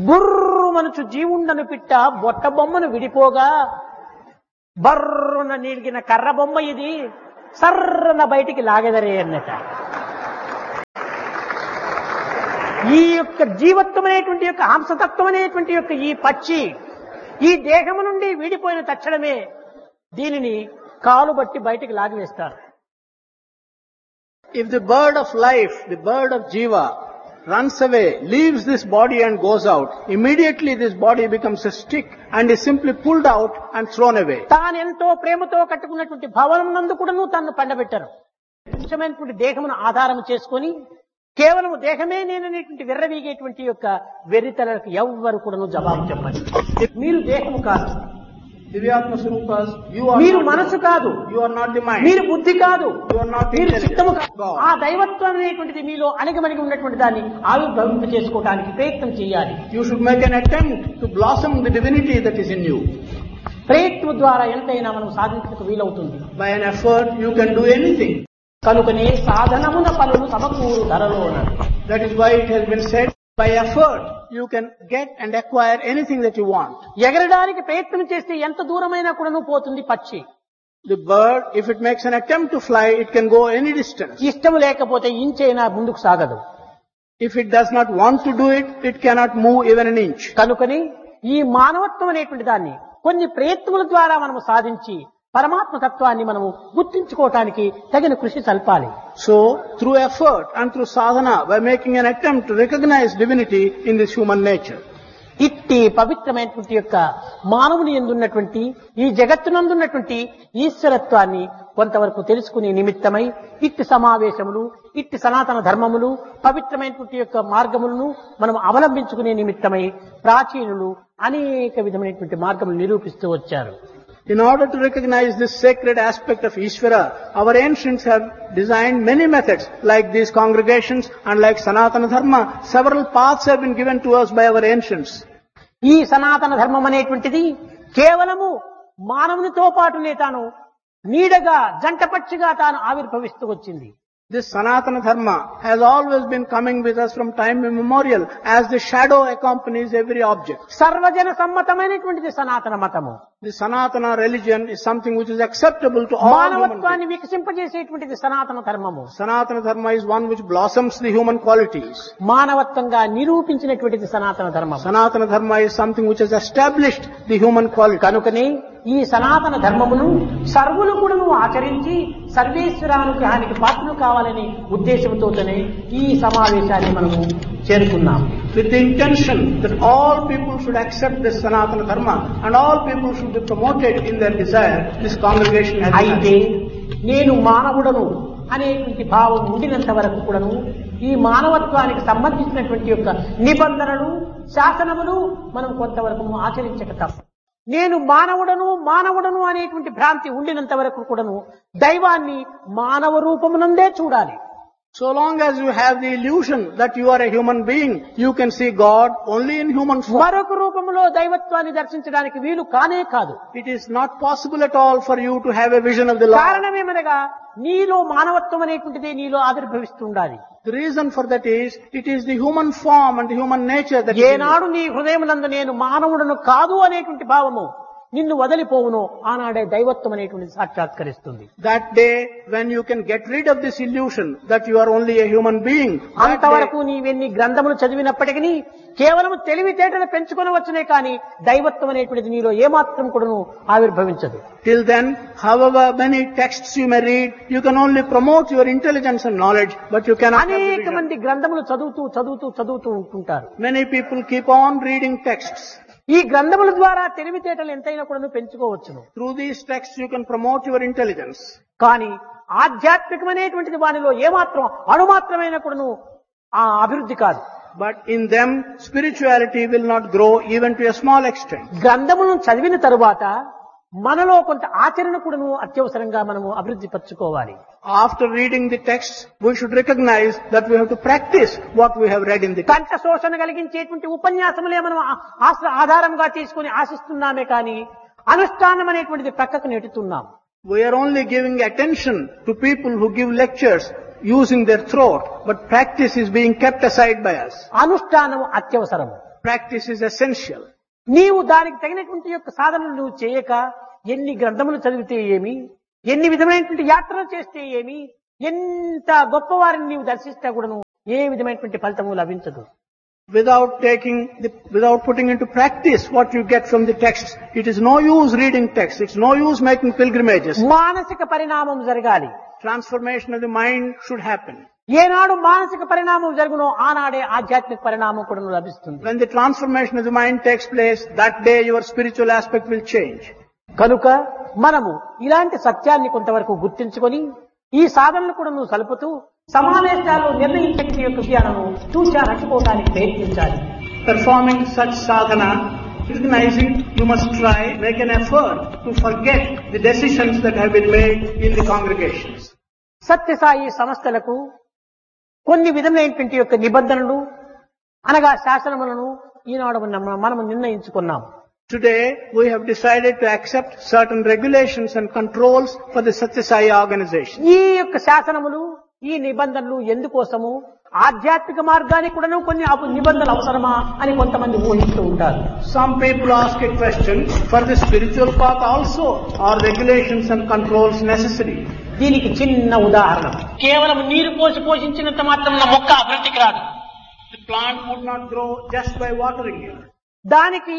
బుర్రుమనుచు జీవుండను పిట్ట బొట్ట బొమ్మను విడిపోగా బర్రున నీలిగిన కర్ర బొమ్మ ఇది సర్రన బయటికి లాగెదరే అన్నట. ఈ యొక్క జీవత్వం అనేటువంటి యొక్క హంసతత్వం అనేటువంటి యొక్క ఈ పక్షి ఈ దేహము నుండి వీడిపోయిన తక్షణమే దీనిని కాలు బట్టి బయటికి లాగివేస్తారు. If the bird of life, the bird of Jiva, runs away, leaves this body and goes out, immediately this body becomes a stick and is simply pulled out and thrown away. తానెంతో ప్రేమతో కట్టుకున్నటువంటి భవనం నందు కూడాను తన్ను పండబెట్టారు. నిజమైనటువంటి దేహమును ఆధారం చేసుకొని కేవలం దేహమే నేననేటువంటి విర్రవీగేటువంటి యొక్క వెర్రితలకు ఎవ్వరు కూడాను జవాబు చెప్పండి. మీరు దేహము కాదు, Divyatma Swarupas, you are మీరు not మనసు కాదు, you are not the mind. మీరు బుద్ధి కాదు, You are not మీరు intelligent. చిత్తము కాదు. God. ఆ దైవత్వం అనేటువంటిది మీలో అణిగమణిగి ఉన్నటువంటి దాన్ని ఆవిర్భవింప చేసుకోవడానికి ప్రయత్నం చేయాలి. You should make an attempt to blossom the divinity that is in you. ప్రయత్నం ద్వారా ఎంతైనా మనం సాధించడానికి వీలవుతుంది. By an effort, you can do anything. కనుకనే సాధనమున పనులు సమకూరు ధరలోన. That is why it has been said, by effort, you can get and acquire anything that you want. ఎగరడానికి ప్రయత్నం చేస్తే ఎంత దూరమైనా కూడాను పోతుంది పక్షి. The bird, if it makes an attempt to fly, it can go any distance. ఇష్టం లేకపోతే ఇంచైనా ముందుకు సాగదు. If it does not want to do it, it cannot move even an inch. కనుకని ఈ మానవత్వం అనేటువంటి దాన్ని కొన్ని ప్రయత్నముల ద్వారా మనము సాధించి పరమాత్మ తత్వాన్ని మనము గుర్తించుకోవటానికి తగిన కృషి సల్పాలి. So, through effort and through sadhana, by making an attempt to recognize divinity in this human nature. ఇట్టి పవిత్రమైనటువంటి యొక్క మానవుని యందున్నటువంటి ఈ జగత్తునందున్నటువంటి ఈశ్వరత్వాన్ని కొంతవరకు తెలుసుకునే నిమిత్తమై ఇట్టి సమావేశములు, ఇట్టి సనాతన ధర్మములు, పవిత్రమైనటువంటి యొక్క మార్గములను మనం అవలంబించుకునే నిమిత్తమై ప్రాచీనులు అనేక విధమైనటువంటి మార్గములు నిరూపిస్తూ వచ్చారు. In order to recognize this sacred aspect of Ishvara, our ancients have designed many methods, like these congregations and like Sanatana Dharma. Several paths have been given to us by our ancients. ఈ సనాతన ధర్మం అనేటువంటిది కేవలము మానవునితో పాటునే తాను నీడగా జంటపక్షిగా తాను ఆవిర్భవిస్తూ వచ్చింది. This Sanatana Dharma has always been coming with us from time immemorial as the shadow accompanies every object. సర్వజన సమ్మతమైనటువంటిది సనాతన మతము. The Sanatana religion is something which is acceptable to all human మానవత్వాన్ని beings. వికసింపజేసేటువంటిది సనాతన ధర్మము. Sanatana Dharma is one which blossoms the human qualities. మానవత్వంగా నిరూపించినటువంటిది సనాతన ధర్మం. Sanatana Dharma is something which has established the human qualities. కనుకనే ఈ సనాతన ధర్మమును సర్వులు కూడాను ఆచరించి సర్వేశ్వరానుగ్రహానికి పాత్రలు కావాలనే ఉద్దేశంతోనే ఈ సమావేశాన్ని మనము చేరుకున్నాం. With the intention that all people should accept this Sanatana Dharma and all people should be promoted in their desire, this congregation has అయితే నేను మానవుడను అనేటువంటి భావం ఉండినంత వరకు కూడాను ఈ మానవత్వానికి సంబంధించినటువంటి యొక్క నిబంధనలు, శాసనములు మనం కొంతవరకు ఆచరించక తప్ప. నేను మానవుడను అనేటువంటి భ్రాంతి ఉండినంత వరకు కూడాను దైవాన్ని మానవ రూపమునందే చూడాలి. So long as you have the illusion that you are a human being, you can see God only in human form. మరొక రూపములో దైవత్వాన్ని దర్శించడానికి వీలు కానే కాదు. It is not possible at all for you to have a vision of the Lord. కారణమేమనగా నీలో మానవత్వం అనేటువంటిది నీలో ఆవిర్భవిస్తుండాలి. The reason for that is, it is the human form and the human nature that is in you. ఏనాడు నీ హృదయమునందు నేను మానవుడను కాదు అనేటువంటి భావము నిన్ను వదిలిపోవునో ఆనాడే దైవత్వం అనేటువంటిది సాక్షాత్కరిస్తుంది. That day when you can get rid of this illusion that you are only a human being, that అంతవరకు day, నీవెన్ని గ్రంథములు చదివినప్పటికీ కేవలం తెలివితేటలు పెంచుకొనవచ్చునే కానీ దైవత్వం అనేటువంటిది నీలో ఏమాత్రం కూడాను ఆవిర్భవించదు. till then, however many texts you may read, you can only promote your intelligence and knowledge, but you cannot have the అనేక vision. మంది గ్రంథములు చదువుతూ ఉంటుంటారు. Many people keep on reading texts. ఈ గ్రంథముల ద్వారా తెలివితేటలు ఎంతైనా కూడాను పెంచుకోవచ్చును. Through these texts you can promote your intelligence. కానీ ఆధ్యాత్మికమైనటువంటిది వానిలో ఏమాత్రం అణుమాత్రమైన కూడాను ఆ అభివృద్ధి కాదు. But in them, spirituality will not grow even to a small extent. గ్రంథములను చదివిన తరువాత మనలో కొంత ఆచరణ కూడాను అత్యవసరంగా మనము అభివృద్ధి పరచుకోవాలి. After reading the texts, we should recognize that we have to practice what we have read in the text. కంఠ శోషణ కలిగించేటువంటి ఉపన్యాసములే మనం ఆధారంగా తీసుకుని ఆశిస్తున్నామే కానీ అనుష్ఠానం అనేటువంటిది ప్రక్కకు నెట్టుతున్నాం. We are only giving attention to people who give lectures using their throat, but practice is being kept aside by us. అనుష్ఠానం అత్యవసరము. Practice is essential. నీవు దానికి తగినటువంటి యొక్క సాధనలు నువ్వు చేయక ఎన్ని గ్రంథములు చదివితే ఏమి, ఎన్ని విధమైనటువంటి యాత్రలు చేస్తే ఏమి, ఎంత గొప్పవారిని నీవు దర్శిస్తా కూడాను ఏ విధమైనటువంటి ఫలితము లభించదు. Without putting into practice what you get from the texts, it is no use reading texts. It's no use making pilgrimages. మానసిక పరిణామం జరగాలి. Transformation of the mind should happen. ఏనాడు మానసిక పరిణామం జరుగునో ఆనాడే ఆధ్యాత్మిక పరిణామం కూడా లభిస్తుంది. When the transformation of the mind takes place, that day your spiritual aspect will change. కనుక మనము ఇలాంటి సత్యాన్ని కొంతవరకు గుర్తించుకొని ఈ సాధనలు కూడా నువ్వు సలుపుతూ సమావేశాల్లో నిర్ణయించే యొక్క జ్ఞానము చూచా నట్టుకోవడానికి ప్రయత్నించాలి. Performing such sadhana, recognizing you must try, make an effort to forget the decisions that have been made in the congregations. Sathya Sai సంస్థలకు కొన్ని విధమైనటువంటి యొక్క నిబంధనలు అనగా శాసనములను ఈనాడు మనము నిర్ణయించుకున్నాం. Today we have decided to accept certain regulations and controls for the Satya Sai organization. ఈ యొక్క శాసనములు ఈ నిబంధనలు ఎందుకోసము, ఆధ్యాత్మిక మార్గానికి కూడాను కొన్ని నిబంధనలు అవసరమా అని కొంతమంది ఊహిస్తూ ఉంటారు. Some people ask a question, for the spiritual path also are regulations and controls necessary? దీనికి చిన్న ఉదాహరణ, కేవలం నీరు పోసి పోషించినంత మాత్రం మొక్క అభివృద్ధికి రాదు. The plant would not grow just by watering it. దానికి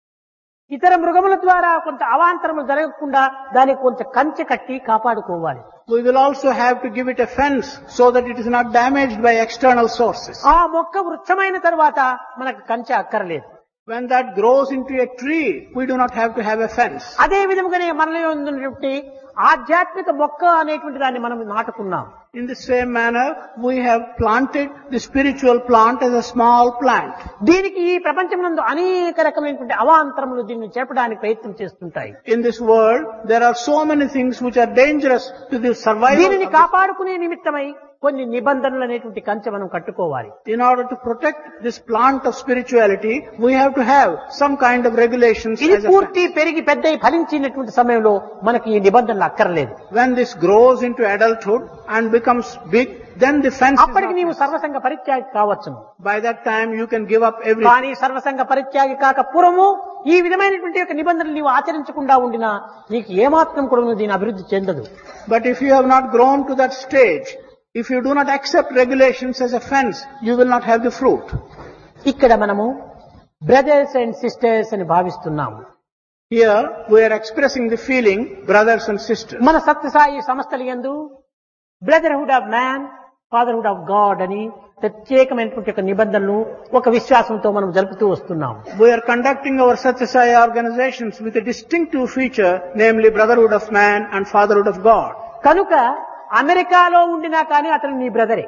ఇతర మృగముల ద్వారా కొంత అవాంతరములు జరగకుండా దానికి కొంత కంచె కట్టి కాపాడుకోవాలి. We will also have to give it a fence so that it is not damaged by external sources. ఆ మొక్క వృక్షమైన తర్వాత మనకు కంచె అక్కర్లేదు. When that grows into a tree, we do not have to have a fence. అదే విధముగానే మనలో ఉన్నటువంటి ఆధ్యాత్మిక మొక్క అనేటువంటి దాన్ని మనం నాటుకున్నాం. In the same manner, we have planted the spiritual plant as a small plant. దీనికి ఈ ప్రపంచమునందు అనేక రకమైనటువంటి అవాంతరములు దీన్ని చేపడానికి ప్రయత్నం చేస్తుంటాయి. In this world, there are so many things which are dangerous to the survival. దీనిని కాపాడుకునే నిమిత్తమై కొన్ని నిబంధనలు అనేటువంటి కంచె మనం కట్టుకోవాలి. In order to protect this plant of spirituality, we have to have some kind of regulations. ఇది పూర్తి పెరిగి పెద్దయి ఫలించినటువంటి సమయంలో మనకి ఈ నిబంధనలు అక్కర్లేదు. When this grows into adulthood and becomes big, then the fence అప్పటికి నీవు is సర్వసంగ పరిత్యాగి కావచ్చును. by that time you can give up everything. కానీ సర్వసంగ పరిత్యాగి కాక పూర్వము ఈ విధమైనటువంటి యొక్క నిబంధనలు నీవు ఆచరించకుండా ఉండినా నీకు ఏమాత్రం కూడా దీని అభివృద్ధి చెందదు. But if you have not grown to that stage, if you do not accept regulations as a fence, you will not have the fruit. ఇక్కడ మనము బ్రదర్స్ అండ్ సిస్టర్స్ అని భావిస్తున్నాము. Here we are expressing the feeling brothers and sisters. మన సత్యసాయి సంస్థల యందు brotherhood of man, fatherhood of God అని ప్రత్యేకమైనటువంటి ఒక నిబంధనలు ఒక విశ్వాసంతో మనం జరుపుతూ వస్తున్నాం. We are conducting our Satya Sai organizations with a distinctive feature, namely brotherhood of man and fatherhood of God. కనుక అమెరికాలో ఉండినా కానీ అతను నీ బ్రదరే,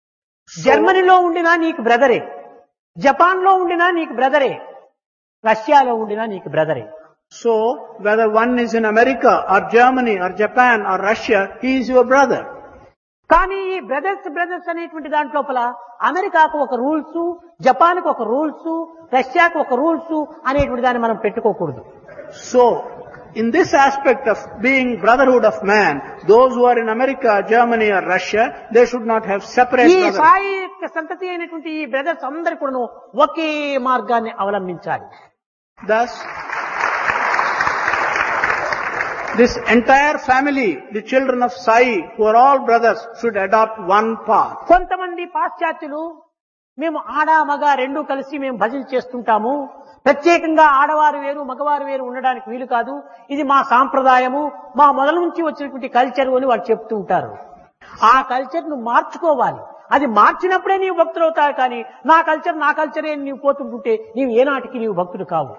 జర్మనీలో ఉండినా నీకు బ్రదరే, జపాన్ లో ఉండినా నీకు బ్రదరే, రష్యాలో ఉండినా నీకు బ్రదరే. So whether one is in America or Germany or Japan or Russia, he is your brother. కానీ ఈ బ్రదర్స్ అనేటువంటి దాంట్లోపల అమెరికాకు ఒక రూల్స్, జపాన్కు ఒక రూల్స్, రష్యాకు ఒక రూల్స్ అనేటువంటి దాన్ని మనం పెట్టుకోకూడదు. So in this aspect of being brotherhood of man, those who are in America, Germany or Russia, they should not have separate ఈ brothers. సాయి యొక్క సంతతి అయినటువంటి ఈ బ్రదర్స్ అందరూ కూడా ఒకే మార్గాన్ని అవలంబించాలి. Thus, this entire family, the children of Sai, who are all brothers, should adopt one path. కొంతమంది పాశ్చాత్యులు మేము ఆడ మగ రెండు కలిసి మేము భజన చేస్తుంటాము, ప్రత్యేకంగా ఆడవారు వేరు మగవారు వేరు ఉండడానికి వీలు కాదు, ఇది మా సాంప్రదాయము, మా మొదల నుంచి వచ్చినటువంటి కల్చర్ అని వాళ్ళు చెప్తూ ఉంటారు. ఆ కల్చర్ ను మార్చుకోవాలి. అది మార్చినప్పుడే నీవు భక్తులు అవుతావు. కానీ నా కల్చరే నీవు పోతుంటుంటే నీవు ఏనాటికి నీవు భక్తుడు కావు.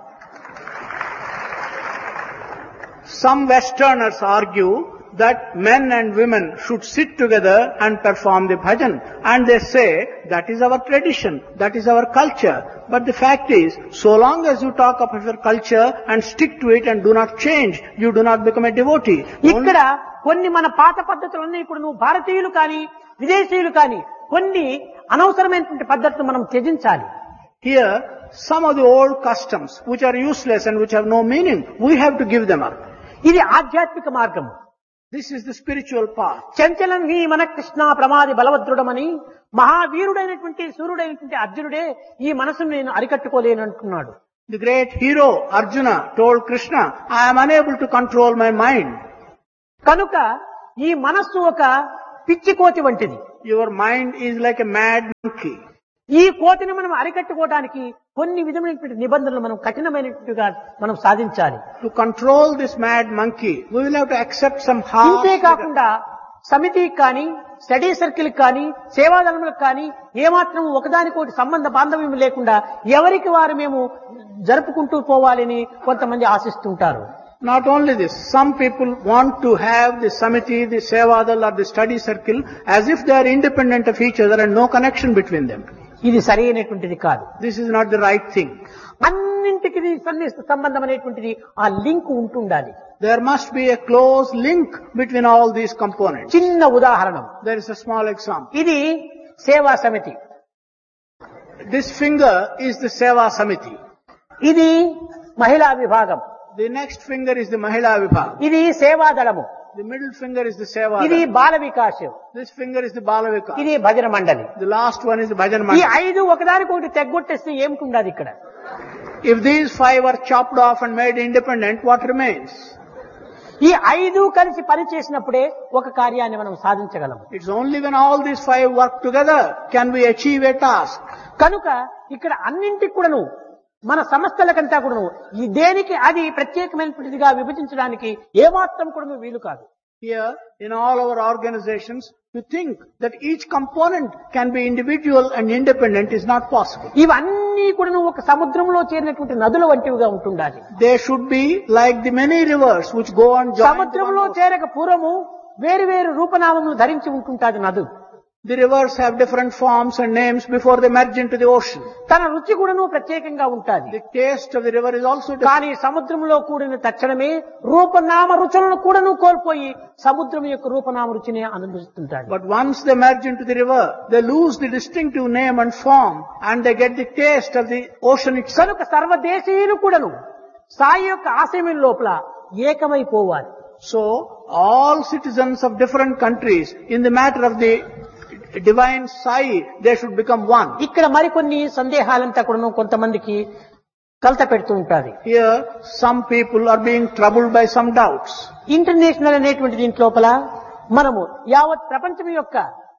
Some Westerners argue that men and women should sit together and perform the bhajan. And they say, that is our tradition, that is our culture. But the fact is, so long as you talk of your culture and stick to it and do not change, you do not become a devotee. ఇక్కడ కొన్ని మన పాత పద్ధతులన్నీ ఇప్పుడు నువ్వు భారతీయులు కానీ విదేశీయులు కానీ కొన్ని అనవసరమైనటువంటి పద్ధతులు మనం త్యజించాలి. Here, some of the old customs which are useless and which have no meaning, we have to give them up. ఇది ఆధ్యాత్మిక మార్గం. This is the spiritual path. చంచలం హి మన కృష్ణ ప్రమాది బలవద్రుడమని మహావీరుడైనటువంటి సూర్యుడైనటువంటి అర్జునుడే ఈ మనసును నేను అరికట్టుకోలేను అంటున్నాడు. The great hero Arjuna told Krishna, I am unable to control my mind. కనుక ఈ మనస్సు ఒక పిచ్చి కోతి వంటిది. Your mind is like a mad monkey. ఈ కోతిని మనం అరికట్టుకోవడానికి కొన్ని విధమైనటువంటి నిబంధనలు మనం కఠినమైనట్టుగా మనం సాధించాలి. To control this mad monkey, we will have to accept some harsh. ఇంతే కాకుండా సమితికి కానీ స్టడీ సర్కిల్ కానీ సేవాదళములకు కానీ ఏమాత్రం ఒకదానికోటి సంబంధ బాంధవ్యం లేకుండా ఎవరికి వారు మేము జరుపుకుంటూ పోవాలని కొంతమంది ఆశిస్తుంటారు. Not only this, some people want to have the samiti, the sevadal or the study circle as if they are independent of each other and no connection between them. ఇది సరైనటువంటిది కాదు. This is not the right thing. అన్నింటికి సన్నిహిత సంబంధం అనేటువంటిది ఆ link ఉంటుండాలి. There must be a close link between all these components. చిన్న ఉదాహరణ, There is a small example. ఇది సేవా సమితి, This finger is the seva samiti. ఇది మహిళా విభాగం, The next finger is the mahila vibhag. ఇది సేవాదళము, The middle finger is the seva. ఇది Bala Vikas, This finger is the balavika. ఇది భజన మండలి. The last one is the bhajan ఈ mandal. 5 ఒకదానికొకటి తెగ్గొట్టేస్తే ఏమిటి ఇక్కడ? If these 5 are chopped off and made independent, what remains? ఈ 5 కలిసి పని చేసినప్పుడే ఒక కార్యాన్ని మనం సాధించగలం. It's only when all these 5 work together can we achieve a task. కనుక ఇక్కడ అన్నింటికి కూడాను మన సంస్థలకంతా కూడాను ఈ దేనికి అది ప్రత్యేకమైనటువంటిదిగా విభజించడానికి ఏమాత్రం కూడా వీలు కాదు. Here, in all our organizations, to think that each component can be individual and independent is not possible. ఇవన్నీ కూడాను ఒక సముద్రంలో చేరినటువంటి నదుల వంటివిగా ఉంటుండాలి. They should be like the many rivers which go on join. సముద్రంలో చేరక పూర్వము వేరు వేరు రూపనామములు ధరించి ఉంటుంటాది నదు. The rivers have different forms and names before they merge into the ocean. తన రుచి కూడాను ప్రత్యేకంగా ఉంటాది. The taste of the river is also different. కానీ సముద్రంలో కూడిన తక్షణమే రూపనామ రుచులను కూడాను కోల్పోయి సముద్రం యొక్క రూపనామ రుచిని అనుభవిస్తుంటాడు. But once they merge into the river, they lose the distinctive name and form and they get the taste of the ocean itself. కనుక సర్వదేశీయులు కూడాను సాయి యొక్క ఆశయం లోపల ఏకమైపోవాలి. So, all citizens of different countries, in the matter of the divine Sai, they should become one. ఇక్కడ మరికొన్ని సందేహాలంతా కూడాను కొంతమందికి కలత పెడుతూ ఉంటాది. Here, some people are being troubled by some doubts. International అనేటువంటి దీంట్ లోపల మనము యావత్ ప్రపంచం యొక్క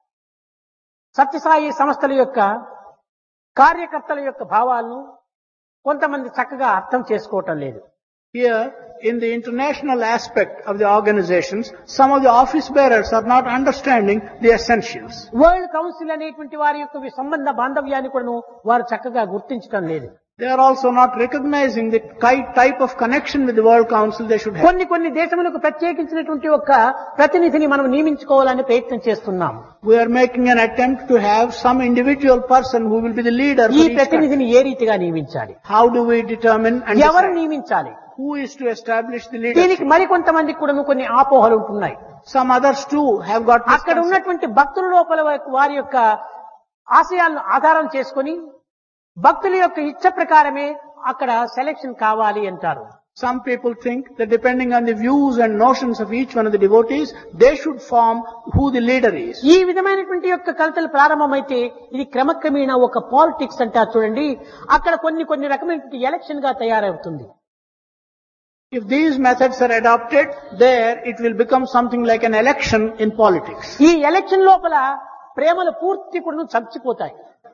సత్యసాయి సంస్థల యొక్క కార్యకర్తల యొక్క భావాలను కొంతమంది చక్కగా అర్థం చేసుకోవటం లేదు. Here, in the international aspect of the organizations, some of the office bearers are not understanding the essentials. World council అనేటువంటి వారి యొక్క సంబంధ బాంధవ్యాన్ని కూడా వారు చక్కగా గుర్తించడం లేదు. They are also not recognizing the type of connection with the World Council they should have. కొన్ని దేశములకు ప్రత్యేకించినటువంటి ఒక ప్రతినిధిని మనం నియమించుకోవాలని ప్రయత్నం చేస్తున్నాం. We are making an attempt to have some individual person who will be the leader for ఈ each country. ప్రతినిధిని ఏ రీతిగా నియమించాలి? How do we determine and ఎవరు decide? నియమించాలి? Who is to establish the దీనికి leadership? మరికొంతమందికి కూడా కొన్ని ఆపోహలు ఉంటున్నాయి. Some others too have got అక్కడ misconceptions. ఉన్నటువంటి భక్తుల లోపల వారి యొక్క ఆశయాలను ఆధారం చేసుకొని భక్తుల యొక్క ఇచ్చ ప్రకారమే అక్కడ సెలెక్షన్ కావాలి అంటారు. Some people think that depending on the views and notions of each one of the devotees, they should form who the leader is. ఈ విధమైనటువంటి యొక్క కలతలు ప్రారంభమైతే ఇది క్రమక్రమేణా ఒక పాలిటిక్స్ అంటారు చూడండి, అక్కడ కొన్ని రకమైనటువంటి ఎలక్షన్ గా తయారవుతుంది. If these methods are adopted, there it will become something like an election in politics. ఈ ఎలక్షన్ లోపల ప్రేమలు పూర్తి కూడా చచ్చిపోతాయి.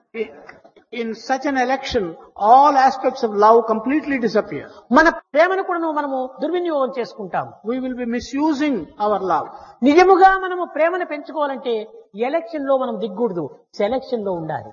In such an election, all aspects of love completely disappear. మన ప్రేమను కూడా మనము దుర్వినియోగం చేసుకుంటాం. We will be misusing our love. నిజముగా మనము ప్రేమను పెంచుకోవాలంటే ఎలక్షన్ లో మనం దిగ్గూడదు, సెలక్షన్ లో ఉండాలి.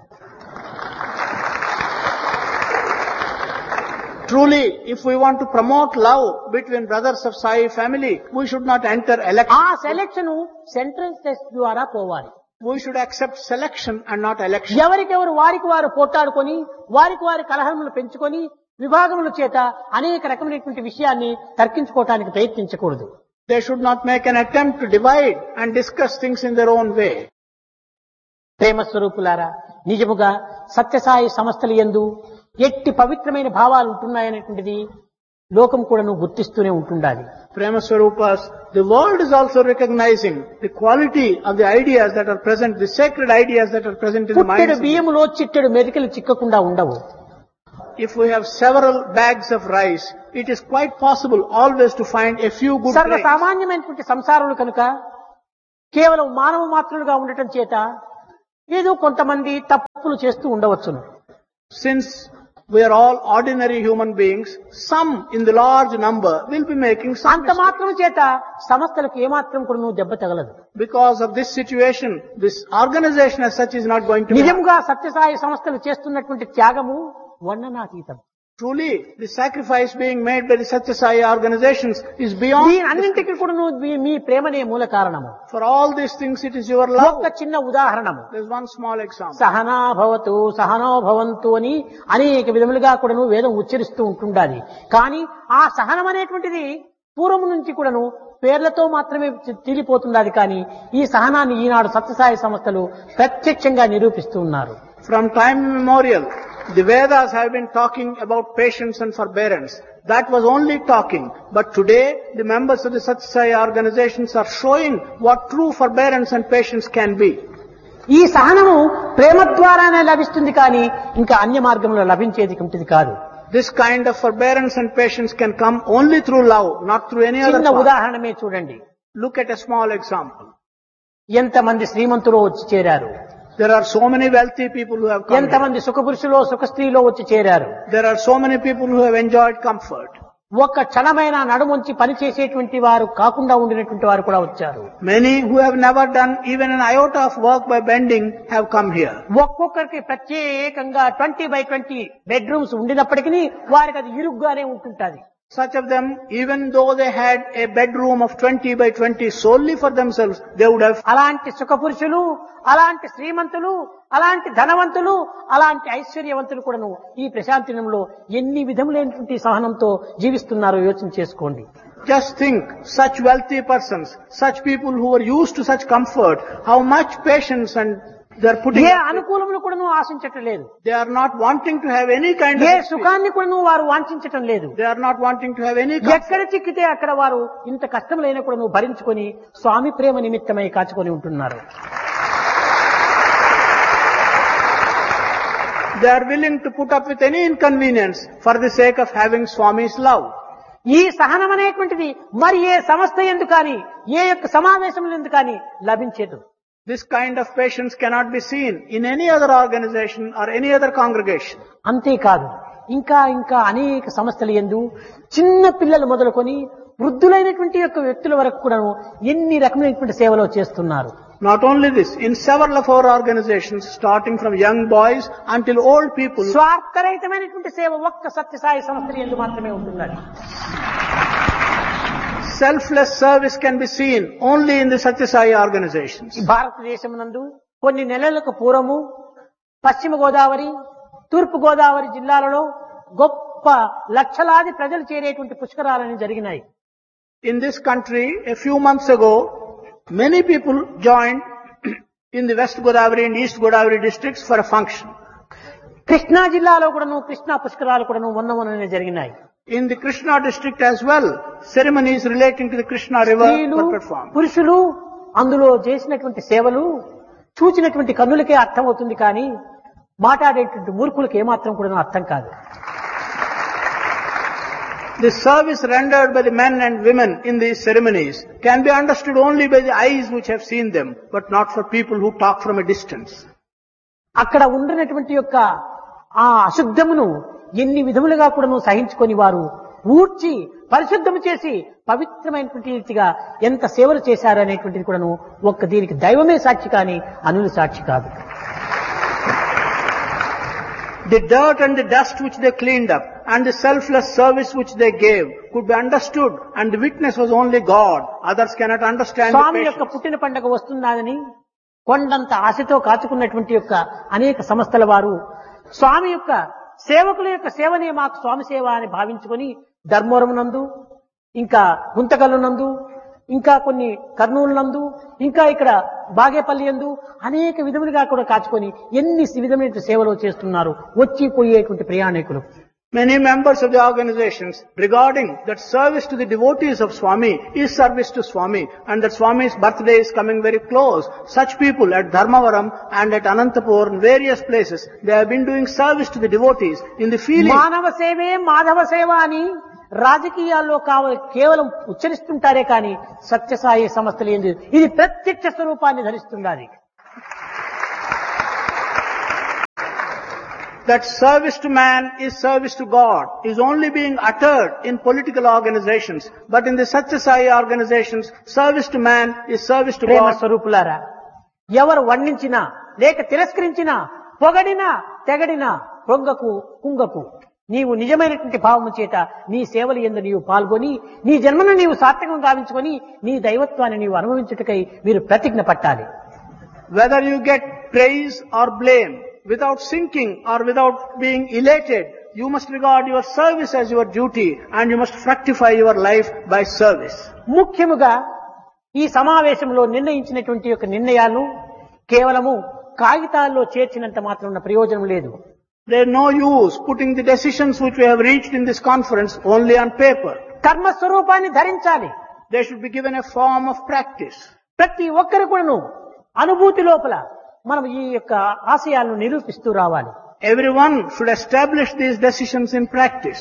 Truly, if we want to promote love between brothers of Sai family, we should not enter election. ఆ సెలక్షన్ సెంట్రల్ టెస్ట్ ద్వారా పోవాలి. We should accept selection and not election. ఎవరికెవరు వారికి వారు పోట్లాడుకొని వారికి వారి కలహములు పెంచుకొని విభాగముల చేత అనేక రకమైనటువంటి విషయాన్ని తర్కించుకోవటానికి ప్రయత్నించకూడదు. They should not make an attempt to divide and discuss things in their own way. ప్రేమ స్వరూపులారా, నిజముగా సత్యసాయి సంస్థల యందు ఎట్టి పవిత్రమైన భావాలు ఉంటున్నాయనేటువంటిది లోకం కూడాను గుర్తిస్తూనే ఉంటుండాలి. Prema Swarupas, the world is also recognizing the quality of the ideas that are present, the sacred ideas that are present in the పుట్టెడు minds. బియ్యములో చిట్టెడు మెరికలు చిక్కకుండా ఉండవు. If we have several bags of rice, it is quite possible always to find a few good grains. సర్వసామాన్యమైనటువంటి సంసారులు కనుక కేవలం మానవ మాత్రులుగా ఉండటం చేత ఏదో కొంతమంది తప్పులు చేస్తూ ఉండవచ్చును. Since we are all ordinary human beings, some in the large number will be making some అంత mistakes. మాత్రం చేత సంస్థలకు ఏమాత్రం కూడా నువ్వు దెబ్బ తగలదు. Because of this situation, this organization as such is not going to be. నిజంగా సత్యసాయి సంస్థలు చేస్తున్నటువంటి త్యాగము వర్ణనాతీతం. Truly, the sacrifice being made by the Satya Sai organizations is beyond. దీని అన్నింటికి కూడా మీ ప్రేమనే మూల కారణము. For all these things, it is your love. ఒక చిన్న ఉదాహరణము. There's one small example. Sahana భవతు సహనో భవంతు అని అనేక విధములుగా కూడాను వేదం ఉచ్చరిస్తూ ఉంటుండాలి. కానీ ఆ సహనం అనేటువంటిది పూర్వం నుంచి కూడాను పేర్లతో మాత్రమే తీరిపోతున్నది. కానీ ఈ సహనాన్ని ఈనాడు సత్యసాయి సంస్థలు ప్రత్యక్షంగా నిరూపిస్తూ ఉన్నారు. From time immemorial, the Vedas have been talking about patience and forbearance. That was only talking. But today, the members of the Satya Sai organizations are showing what true forbearance and patience can be. ఈ సహనము ప్రేమ ద్వారానే లభిస్తుంది కానీ ఇంకా అన్య మార్గంలో లభించేది ఉంటుంది కాదు. This kind of forbearance and patience can come only through love, not through any other చిన్న path. ఉదాహరణమే చూడండి. Look at a small example. ఎంతమంది శ్రీమంతులు వచ్చి చేరారు. There are so many wealthy people who have come here. ఎంతమంది సుఖపురుషులో సుఖ స్త్రీలో వచ్చి చేరారు. There are so many people who have enjoyed comfort. ఒక్క క్షణమైన నడుముంచి పని చేసేటువంటి వారు కాకుండా ఉండినటువంటి వారు కూడా వచ్చారు. Many who have never done even an iota of work by bending have come here. ఒక్కొక్కరికి ప్రత్యేకంగా 20x20 బెడ్రూమ్స్ ఉండినప్పటికీ వారికి అది ఇరుగ్గానే ఉంటుంటది. Such of them, even though they had a bedroom of 20x20 solely for themselves, they would have. అలాంటి సుఖపురుషులు, అలాంటి శ్రీమంతులు, అలాంటి ధనవంతులు, అలాంటి ఐశ్వర్యవంతులు కూడాను ఈ ప్రశాంతినంలో ఎన్ని విధములైనటువంటి సహనంతో జీవిస్తున్నారో యోచన చేసుకోండి. Just think, such wealthy persons, such people who are used to such comfort, how much patience and they are putting. ఏ అనుకూలములు కూడాను ఆశించటం లేదు. They are not wanting to have any kind of A experience. సుఖాన్ని కూడాను వారు వాంఛించటం లేదు. They are not wanting to have any comfort. ఎక్కడ చిక్కితే అక్కడ వారు ఇంత కష్టములైన కూడాను భరించుకొని స్వామి ప్రేమ నిమిత్తమై కాచుకొని ఉంటున్నారు. They are willing to put up with any inconvenience for the sake of having Swami's love. ఈ సహనం అనేటువంటిది మరి ఏ సంస్థ ఎందు కానీ ఏ యొక్క సమావేశం ఎందు కానీ లభించేది. This kind of patience cannot be seen in any other organization or any other congregation. అంతేకాదు ఇంకా ఇంకా అనేక సంస్థలు యందు చిన్న పిల్లలు మొదలుకొని వృద్ధులైనటువంటి యొక్క వ్యక్తుల వరకు కూడా ఎన్ని రకమైనటువంటి సేవలు చేస్తున్నారు. Not only this, in several of our organizations, starting from young boys until old people, స్వార్థరహితమైనటువంటి సేవ ఒక్క సత్యసాయి సంస్థ యందు మాత్రమే ఉంటున్నది. selfless service can be seen only in the Satya Sai organizations. ఈ భారతదేశం నందు కొన్ని నెలలకు పూర్వము పశ్చిమ గోదావరి, తూర్పు గోదావరి జిల్లాలలో గొప్ప లక్షలాది ప్రజలు చేరేటువంటి పుష్కరాలని జరిగినాయి. In this country, a few months ago, many people joined in the West Godavari and East Godavari districts for a function. Krishna జిల్లాలో కూడాను కృష్ణా పుష్కరాలు కూడాను మొన్ననే జరిగినాయి. In the Krishna district as well, ceremonies relating to the Krishna river స్త్రీలు, were performed. పురుషులు అందులో చేసినటువంటి సేవలు చూచినటువంటి కన్నులకే అర్థమవుతుంది కానీ మాట్లాడేటువంటి మూర్ఖులకు ఏమాత్రం కూడా అర్థం కాదు. The service rendered by the men and women in these ceremonies can be understood only by the eyes which have seen them, but not for people who talk from a distance. అక్కడ ఉండినటువంటి యొక్క ఆ అశుద్ధమును ఎన్ని విధములుగా కూడా సహించుకొని వారు ఊడ్చి పరిశుద్ధము చేసి పవిత్రమైనటువంటి రీతిగా ఎంత సేవలు చేశారు అనేటువంటిది కూడాను ఒక్క దీనికి దైవమే సాక్షి కానీ అనులు సాక్షి కాదు. The dirt and the dust which they cleaned up and the selfless service which they gave could be understood, and the witness was only God. Others cannot understand the స్వామి యొక్క patience. పుట్టిన పండుగ వస్తున్నదని కొండంత ఆశతో కాచుకున్నటువంటి యొక్క అనేక సంస్థల వారు స్వామి యొక్క సేవకుల యొక్క సేవనే మాకు స్వామి సేవ అని భావించుకొని ధర్మవరం నందు, ఇంకా గుంతకల్లు నందు, ఇంకా కొన్ని కర్నూలు నందు, ఇంకా ఇక్కడ బాగేపల్లి యందు అనేక విధములుగా కూడా కాచుకొని ఎన్ని విధమైన సేవలు చేస్తున్నారు వచ్చి పోయేటువంటి ప్రయాణికులు. Many members of the organizations regarding that service to the devotees of Swami is service to Swami, and that Swami's birthday is coming very close. Such people at Dharmavaram and at Anantapur and various places, they have been doing service to the devotees in the feeling. మానవ సేవే మాధవ సేవ అని రాజకీయాల్లో కేవలం ఉచ్చరిస్తుంటారే కానీ సత్యసాయి సంస్థలు ఏం లేదు. ఇది ప్రత్యక్ష స్వరూపాన్ని ధరిస్తున్నది. That service to man is service to God is only being uttered in political organizations. But in the Satya Sai organizations, service to man is service to Prema God. స్వరూపులారా, ఎవరు వర్ణించినా లేక తిరస్కరించినా పొగడినా తెగడినా పొంగకు కుంగకు నీవు నిజమైనటువంటి భావము చేత నీ సేవలు యందు నీవు పాల్గొని నీ జన్మను నీవు సార్థకం గావించుకొని నీ దైవత్వాన్ని నీవు అనుభవించుటకై మీరు ప్రతిజ్ఞ పట్టాలి. Whether you get praise or blame, without sinking or without being elated, you must regard your service as your duty and you must fructify your life by service. ముఖ్యముగా ఈ సమావేశంలో నిర్ణయించినటువంటి యొక్క నిర్ణయాలను కేవలము కాగితాల్లో చేర్చినంత మాత్రం ఉన్న ప్రయోజనం లేదు. There is no use putting the decisions which we have reached in this conference only on paper. కర్మ స్వరూపాన్ని ధరించాలి. They should be given a form of practice. ప్రతి ఒక్కరు కూడాను అనుభూతి లోపల మనం ఈ యొక్క ఆశయాలను నిరూపిస్తూ రావాలి. Everyone should establish these decisions in practice.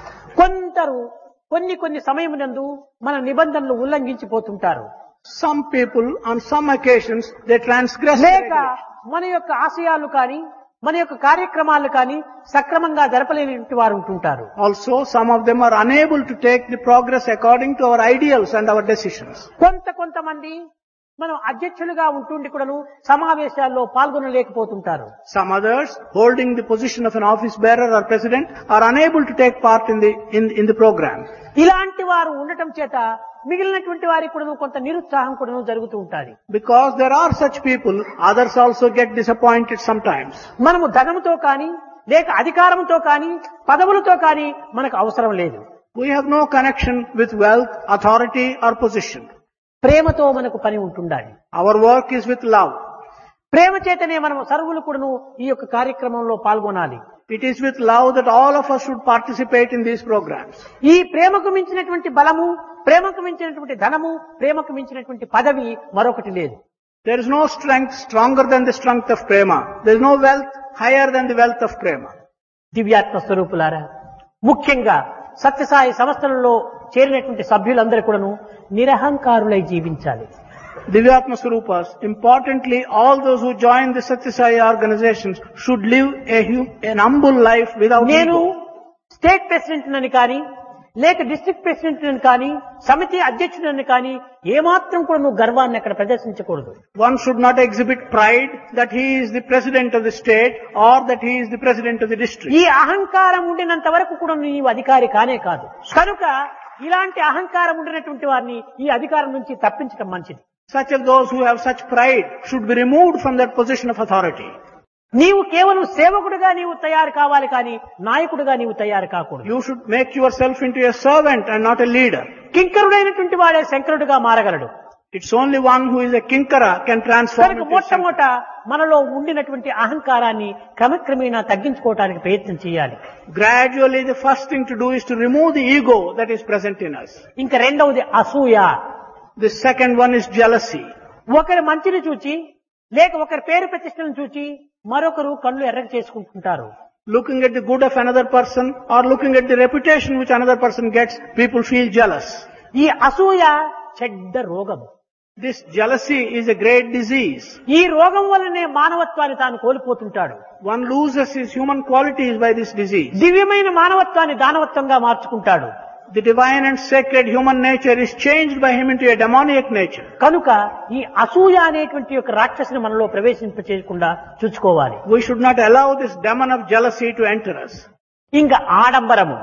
కొందరు కొన్ని సమయమునందు మన నిబంధనలు ఉల్లంఘించిపోతుంటారు. Some people on some occasions they transgress the లేక regulations. మన యొక్క ఆశయాలు కానీ మన యొక్క కార్యక్రమాలు కానీ సక్రమంగా జరపలేని వారు ఉంటుంటారు. Also, some of them are unable to take the progress according to our ideals and our decisions. కొంతమంది మనం అధ్యక్షులుగా ఉంటుండి కూడాను సమావేశాల్లో పాల్గొనలేకపోతుంటారు. Some others, holding the position of an office bearer or president, are unable to take part in the program. ఇలాంటి వారు ఉండటం చేత మిగిలినటువంటి వారికి కూడాను కొంత నిరుత్సాహం కూడాను జరుగుతూ ఉంటుంది. Because there are such people, others also get disappointed sometimes. మనము ధనముతో కానీ లేక అధికారంతో కానీ పదవులతో కానీ మనకు అవసరం లేదు. We have no connection with wealth, authority or position. ప్రేమతో మనకు పని ఉంటుండాలి. Our work is with love. ప్రేమ చేతనే మనం సర్వులు కూడాను ఈ యొక్క కార్యక్రమంలో పాల్గొనాలి. It is with love that all of us should participate in these programs. ఈ ప్రేమకు మించినటువంటి బలము, ప్రేమకు మించినటువంటి ధనము, ప్రేమకు మించినటువంటి పదవి మరొకటి లేదు. There is no strength stronger than the strength of prema. There is no wealth higher than the wealth of prema. దివ్యాత్మ స్వరూపులారా, ముఖ్యంగా సత్యసాయి సంస్థలలో చేరినటువంటి సభ్యులందరూ కూడాను నిరహంకారులై జీవించాలి. Divyatma Swarupas, importantly, all those who join the Satya Sai organizations should live an humble life without నేను ego. State president అని కానీ లేక డిస్ట్రిక్ట్ ప్రెసిడెంట్ అని కానీ సమితి అధ్యక్షుడని కానీ ఏమాత్రం కూడా నువ్వు గర్వాన్ని అక్కడ ప్రదర్శించకూడదు. One should not exhibit pride that he is the president of the state or that he is the president of the district. ఈ అహంకారం ఉండినంత వరకు కూడా నీవు అధికారి కానే కాదు. కనుక ఇలాంటి అహంకారం ఉండినటువంటి వారిని ఈ అధికారం నుంచి తప్పించడం మంచిది. Such of those who have such pride should be removed from that position of authority. నీవు కేవలం సేవకుడిగా నీవు తయారు కావాలి కానీ నాయకుడిగా నీవు తయారు కాకూడదు. You should make yourself into a servant and not a leader. కింకరుడైనటువంటి వాడే శంకరుడిగా మారగలడు. It's only one who is a kinkara can transform కనుక into a మొట్టమొదట మనలో ఉండినటువంటి అహంకారాన్ని క్రమక్రమేణా తగ్గించుకోవడానికి ప్రయత్నం చేయాలి. Gradually, the first thing to do is to remove the ego that is present in us. ఇంకా రెండవది అసూయ. The second one is jealousy. ఒకరి మంచిని చూచి లేక ఒకరి పేరు ప్రతిష్టలను చూచి మరొకరు కళ్ళు ఎర్రగా చేసుకుంటుంటారు. Looking at the good of another person or looking at the reputation which another person gets, people feel jealous. ఈ అసూయ చెడ్డ రోగము. This jealousy is a great disease. ఈ రోగం వల్లనే మానవత్వాన్ని తాను కోల్పోతుంటాడు. One loses his human qualities by this disease. దివ్యమైన మానవత్వాన్ని దానవత్వంగా మార్చుకుంటాడు. The divine and sacred human nature is changed by him into a demoniac nature. కనుక ఈ అసూయ అనేటువంటి యొక్క రాక్షసుని మనలో ప్రవేశింపచేయకుండా చూసుకోవాలి. We should not allow this demon of jealousy to enter us. ఇంకా ఆడంబరము.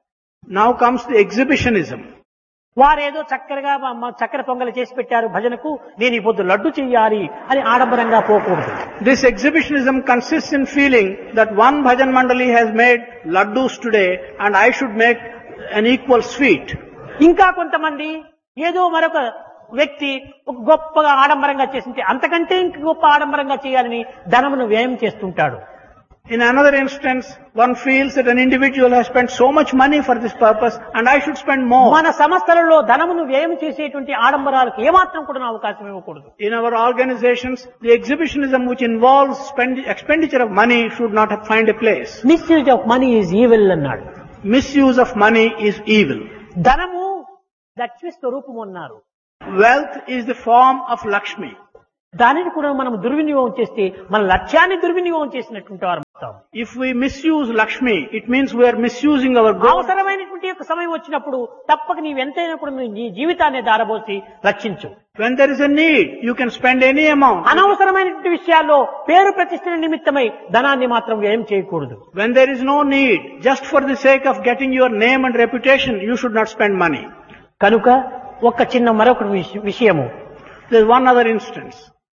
Now comes the exhibitionism. వారేదో చక్కెర పొంగలి చేసి పెట్టారు భజనకు, నేను ఈ పొద్దు లడ్డు చెయ్యాలి అని ఆడంబరంగా పోకూడదు. This exhibitionism consists in feeling that one bhajan mandali has made laddus today and I should make an equal sweet. ఇంకా కొంతమంది ఏదో మరొక వ్యక్తి ఒక గొప్పగా ఆడంబరంగా చేసింటే అంతకంటే ఇంక గొప్ప ఆడంబరంగా చేయాలని ధనమును వ్యయం చేస్తుంటాడు. In another instance, one feels that an individual has spent so much money for this purpose and I should spend more. మన సంస్థలలో ధనమును వ్యయం చేసేటువంటి ఆడంబరాలకు ఏమాత్రం కూడా అవకాశం ఇవ్వకూడదు. In our organizations, the exhibitionism which involves expenditure of money should not find a place. Misuse of money is evil అన్నాడు. Misuse of money is evil. ధనము లక్ష్మి స్వరూపము అన్నారు. Wealth is the form of Lakshmi. దానిని కూడా మనం దుర్వినియోగం చేస్తే మన లక్ష్యాన్ని దుర్వినియోగం చేసినటువంటి వారు అవుతాం. If we misuse Lakshmi, it means we are misusing our goal. అవసరమైనటువంటి యొక్క సమయం వచ్చినప్పుడు తప్పక నీవు ఎంతైనా కూడా నీ జీవితాన్ని దారబోసి రక్షించు. When there is a need, you can spend any amount. అనవసరమైనటువంటి విషయాల్లో పేరు ప్రతిష్టల నిమిత్తమై ధనాన్ని మాత్రం వ్యయం చేయకూడదు. When there is no need, just for the sake of getting your name and reputation, you should not spend money. కనుక ఒక చిన్న మరొక విషయము. There is one other instance.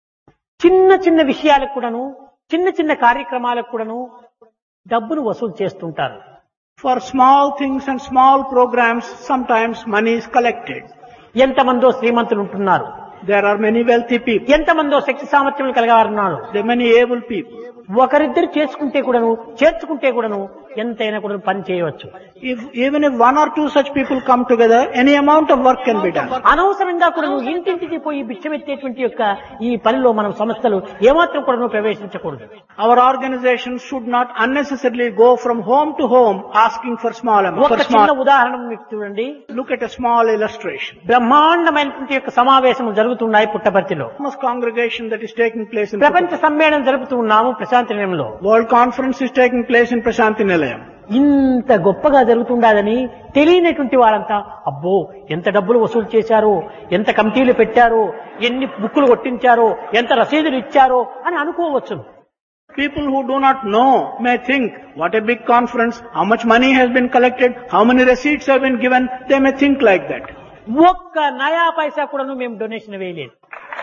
చిన్న చిన్న విషయాలకు కూడాను, చిన్న చిన్న కార్యక్రమాలకు కూడాను డబ్బును వసూలు చేస్తుంటారు. For small things and small programs, sometimes money is collected. ఎంతమందో శ్రీమంతులు ఉంటున్నారు. There are many wealthy people. ఎంతమందో శక్తి సామర్థ్యములు కలిగారున్నారు. There are many able people. ఒకరిద్దరు చేర్చుకుంటే కూడాను ఎంతైనా కూడా పని చేయవచ్చు. Even if one or two such people come together, any amount of work can be done. అనవసరంగా కూడా ఇంటింటికి పోయి బిచ్చమెత్తేటువంటి యొక్క ఈ పనిలో మనం సంస్థలు ఏమాత్రం కూడా ప్రవేశించకూడదు. Our organization should not unnecessarily go from home to home asking for small amounts. ఒక చిన్న ఉదాహరణ మీకు చూడండి. Look at a small illustration. బ్రహ్మాండమైనటువంటి యొక్క సమావేశం జరుగుతున్నాయి పుట్టపర్తిలో. Congregation that is taking place in ప్రపంచ సమ్మేళనం జరుపుతున్నాము ప్రశాంతి నిలయంలో. World conference is taking place in Prasanthi Nilayam. ఇంత గొప్పగా జరుగుతుండదని తెలియనటువంటి వారంతా అబ్బో ఎంత డబ్బులు వసూలు చేశారో, ఎంత కమిటీలు పెట్టారో, ఎన్ని బుక్కులు కొట్టించారో, ఎంత రసీదులు ఇచ్చారో అని అనుకోవచ్చు. People who do not know may think, what a big conference, how much money has been collected, how many receipts have been given, they may think like that. ఒక్క నయా పైసా కూడా మేము డొనేషన్ వేయలేదు.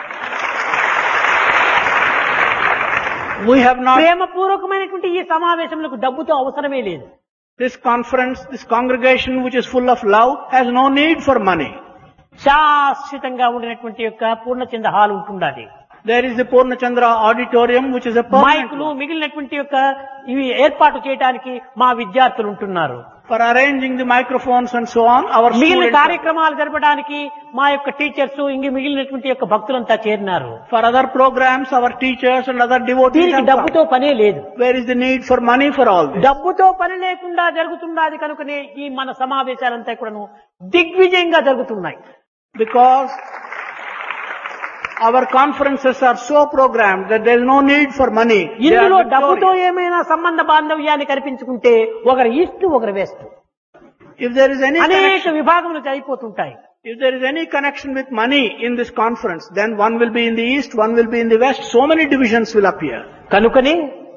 We have not. ప్రేమపూర్వకమైనటువంటి ఈ సమావేశములకు డబ్బుతో అవసరమే లేదు. This conference, this congregation which is full of love has no need for money. శాశ్వతంగా ఉండినటువంటి యొక్క పూర్ణచంద్ర హాల్ ఉంటుండాలి. There is the Purnachandra auditorium which is a permanent. మైకులు మిగిలినటువంటి యొక్క ఇవి ఏర్పాటు చేయడానికి మా విద్యార్థులు ఉంటున్నారు. For arranging the microphones and so on, our మిగిలిన students. కార్యక్రమాలు జరపడానికి మా యొక్క టీచర్స్ మిగిలినటువంటి యొక్క భక్తులంతా చేరినారు. For other programs, our teachers and other devotees దీనికి have come. డబ్బుతో పనే లేదు. Where is the need for money for all this? డబ్బుతో పని లేకుండా జరుగుతున్నది కనుకనే ఈ మన సమావేశాలంతా కూడాను దిగ్విజయంగా జరుగుతున్నాయి. Because our conferences are so programmed that there is no need for money. They are ఇందులో డబ్బుతో victorious. ఏమైనా సంబంధ బాంధవ్యాన్ని కల్పించుకుంటే ఒకరు ఈస్ట్ ఒకరు west If there is any అనేక connection, విభాగములు అయిపోతుంటాయి. if there is any connection with money in this conference, then one will be in the east, one will be in the west. So many divisions will appear. కనుకనే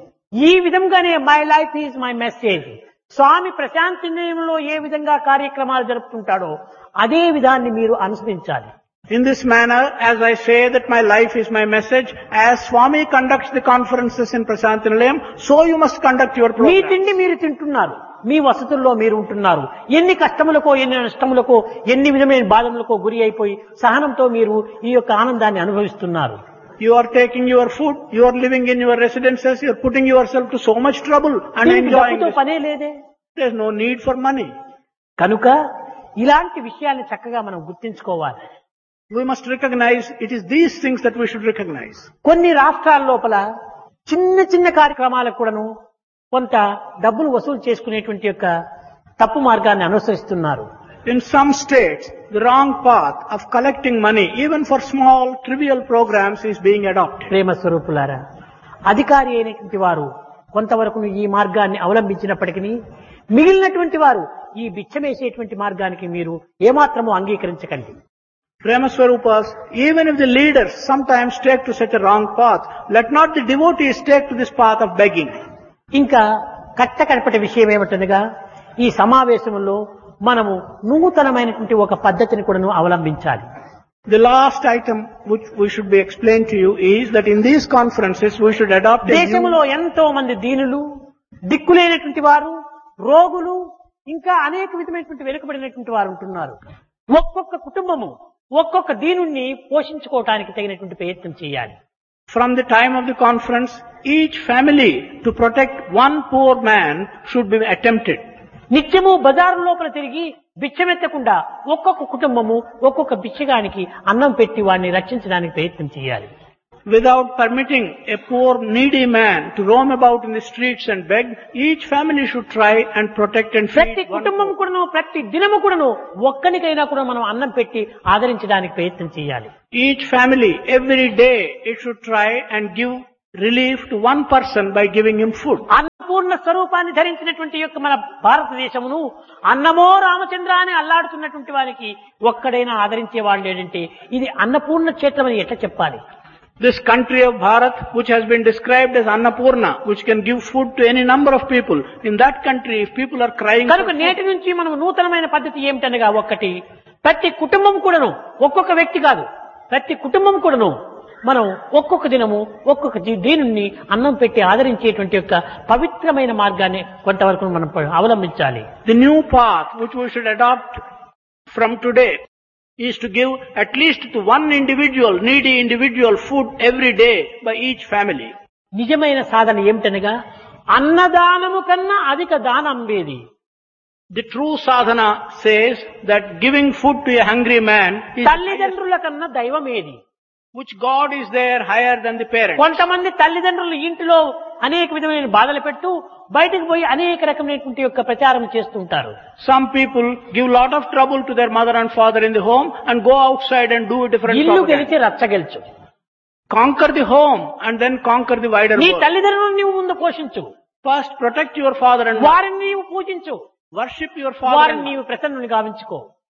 ఈ విధంగానే my life is my message. స్వామి ప్రశాంతి నిలయంలో ఏ విధంగా కార్యక్రమాలు జరుపుతుంటాడో అదే విధాన్ని మీరు అనుసరించాలి. In this manner, as I say that my life is my message, as Swami conducts the conferences in Prasanthi Nilayam, so you must conduct your me program. తిండి మీరు తింటున్నారు, మీ వసతుల్లో మీరు ఉంటున్నారు. ఎన్ని కష్టములకో, ఎన్ని నష్టములకో, ఎన్ని విధమైన బాధములకో గురి అయిపోయి సహనంతో మీరు ఈ యొక్క ఆనందాన్ని అనుభవిస్తున్నారు. You are taking your food, you are living in your residences, you are putting yourself to so much trouble and దీనికి enjoying డబ్బుతో this. పనే లేదే. There is no need for money. కనుక ఇలాంటి విషయాన్ని చక్కగా మనం గుర్తించుకోవాలి. We must recognize, it is these things that we should recognize. కొన్ని రాష్ట్రాల లోపల చిన్న చిన్న కార్యక్రమాలకు కూడాను కొంత డబ్బులు వసూలు చేసుకునేటువంటి యొక్క తప్పు మార్గాన్ని అనుసరిస్తున్నారు. In some states, the wrong path of collecting money, even for small, trivial programs, is being adopted. ప్రేమ స్వరూపులారా, అధికారి అయినటువంటి వారు కొంతవరకు ఈ మార్గాన్ని అవలంబించినప్పటికీ మిగిలినటువంటి వారు ఈ బిచ్చమేసేటువంటి మార్గానికి మీరు ఏమాత్రము అంగీకరించకండి. Prema Swarupas, even if the leaders sometimes take to such a wrong path, let not the devotees take to this path of begging. ఇంకా కట్టకడపటి విషయం ఏమిటనగా ఈ సమావేశంలో మనము నూతనమైనటువంటి ఒక పద్ధతిని కూడా అవలంబించాలి. The last item which we should be explained to you is that in these conferences we should adopt a దేశంలో ఎంతో మంది దీనులు, దిక్కులేనటువంటి వారు, రోగులు, ఇంకా అనేక విధమైనటువంటి వెనుకబడినటువంటి వారు ఉంటున్నారు. ఒక్కొక్క కుటుంబము ఒక్కొక్క దీనుణ్ణి పోషించుకోవటానికి తగినటువంటి ప్రయత్నం చేయాలి. From the time of the conference, each family to protect one poor man should be attempted. నిత్యము బజారు లోపల తిరిగి బిచ్చమెత్తకుండా ఒక్కొక్క కుటుంబము ఒక్కొక్క బిచ్చగానికి అన్నం పెట్టి వాడిని రక్షించడానికి ప్రయత్నం చేయాలి. Without permitting a poor needy man to roam about in the streets and beg, each family should try and protect and ప్రతి feed one. కుటుంబం కూడాను ప్రతి దినము కూడాను ఒక్కనికైనా కూడా మనం అన్నం పెట్టి ఆదరించడానికి ప్రయత్నం చేయాలి. Each family, every day, it should try and give relief to one person by giving him food. Annapurna స్వరూపాన్ని ధరించినటువంటి యొక్క మన భారతదేశమును అన్నమో రామచంద్ర అని అల్లాడుతున్నటువంటి వారికి ఒక్కడైనా ఆదరించే వాళ్ళు లేదంటే ఇది అన్నపూర్ణ క్షేత్రం అని ఎట్లా చెప్పాలి? This country of Bharat, which has been described as Annapurna, which can give food to any number of people, in that country, if people are crying కనుక నేటి నుంచి మనం నూతనమైన పద్ధతి ఏమిటనగా ఒక్కటి ప్రతి కుటుంబం కూడాను ఒక్కొక్క వ్యక్తి కాదు ప్రతి కుటుంబం కూడాను మనం ఒక్కొక్క దినము ఒక్కొక్క దీనుని అన్నం పెట్టి ఆదరించేటువంటి యొక్క పవిత్రమైన మార్గాన్ని కొంతవరకు మనం అవలంబించాలి. The new path which we should adopt from today is to give at least to one individual, needy individual, food every day by each family. నిజమైన సాధన ఏమిటనగా అన్నదానము కన్నా అధిక దానం వేది. The true sadhana says that giving food to a hungry man is తల్లిదండ్రుల కన్నా దైవం ఏది? which God is there higher than the parents. కొంతమంది తల్లిదండ్రులు ఇంటిలో అనేక విధమైన బాధలు పెట్టు బయటకు పోయి అనేక రకమైనటువంటి యొక్క ప్రచారం చేస్తూ ఉంటారు. Some people give lot of trouble to their mother and father in the home and go outside and do a different ఇల్లు propaganda. గెలిచి రచ్చ గెలుచు. Conquer the home and then conquer the wider నీ world. తల్లిదండ్రులను నీవు ముందు పోషించు, First protect your father and mother. వారిని నీవు పూజించు, Worship your father వారిని and నీవు ప్రసన్నుని గావించుకో.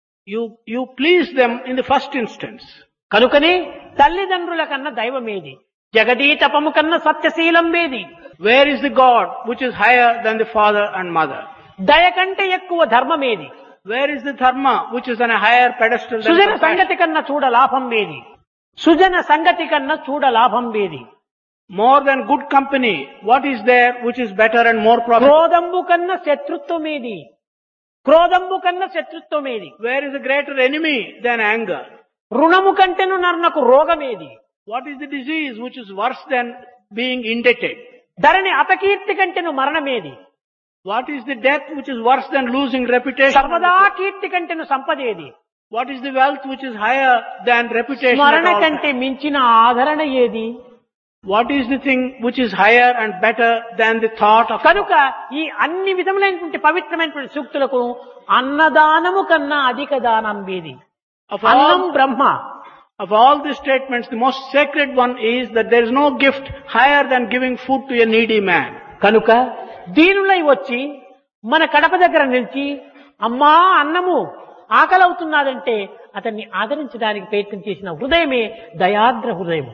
you please them in the first instance. కనుకనే తల్లిదండ్రుల కన్నా దైవం ఏది? జగదీతపము కన్నా సత్యశీలం ఏది? Where is the God which is higher than the father and mother? దయ కంటే ఎక్కువ ధర్మం ఏది? Where is the dharma which is on a higher pedestal than Sujana compassion? సంగతి కన్నా చూడ లాభం ఏది? సుజన సంగతి కన్నా చూడ లాభం ఏది? More than good company, what is there which is better and more profitable? క్రోధంబు కన్నా శత్రుత్వం ఏది? క్రోధంబు కన్నా శత్రుత్వం ఏది? Where is a greater enemy than anger? రుణము కంటేను నరునకు రోగం ఏది? What is the disease which is worse than being indebted? ధరణి అపకీర్తి కంటేను మరణమేది? What is the death which is worse than losing reputation? సర్వదా కీర్తి కంటేను సంపదేది? What is the wealth which is higher than reputation? స్మరణ at all కంటే times? మించిన ఆదరణ ఏది? What is the thing which is higher and better than the thought of కనుక ఈ అన్ని విధములైనటువంటి పవిత్రమైనటువంటి సూక్తులకు అన్నదానము కన్నా అధిక దానం ఏది? of అన్నం all, Brahma. of all the statements, the most sacred one is that there is no gift higher than giving food to a needy man. కనుక దీనులై వచ్చి మన కడప దగ్గర నిలిచి అమ్మా అన్నము ఆకలవుతున్నదంటే అతన్ని ఆదరించడానికి ప్రయత్నం చేసిన హృదయమే దయాద్ర హృదయం.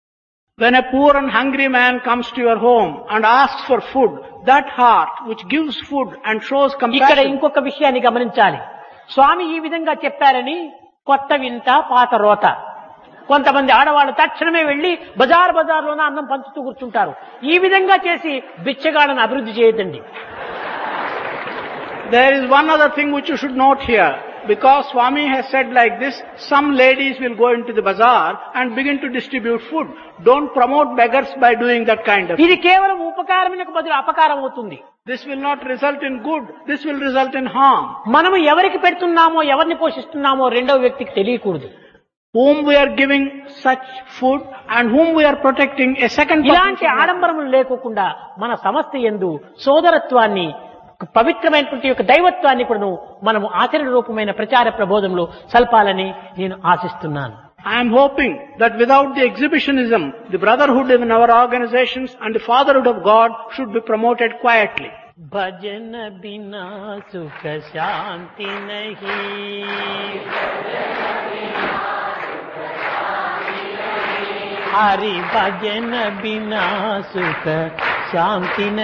When a poor and hungry man comes to your home and asks for food, that heart which gives food and shows ఇక్కడ compassion. ఇంకొక విషయాన్ని గమనించాలి. స్వామి ఈ విధంగా చెప్పారని కొత్త వింత పాత రోత. కొంతమంది ఆడవాళ్ళు తక్షణమే వెళ్లి బజార్లోనే అన్నం పంచుతూ కూర్చుంటారు. ఈ విధంగా చేసి బిచ్చగాళ్ళను అభివృద్ధి చేయదండి. There is one other thing which you should note here. Because Swami has said like this, some ladies will go into the bazaar and begin to distribute food. Don't promote beggars by doing that kind of thing. ఇది కేవలం ఉపకారమునకు బదులు అపకారం అవుతుంది. This will not result in good. This will result in harm. మనము ఎవరికి పెడుతున్నామో ఎవరిని పోషిస్తున్నామో రెండవ వ్యక్తికి తెలియకూడదు. Whom we are giving such food and whom we are protecting, a second person ఇలాంటి should know. ఆడంబరములు లేకోకుండా మన సమస్త యందు సోదరత్వాన్ని పవిత్రమైనటువంటి యొక్క దైవత్వాన్ని కూడా మనము ఆచరణ రూపమైన ప్రచార ప్రబోధంలో సల్పాలని నేను ఆశిస్తున్నాను. I am hoping that without the exhibitionism, the brotherhood in our organizations and the fatherhood of God should be promoted quietly. భజన బినా సుఖ శాంతి నహీ, హరి భజన బినా సుఖ శాంతి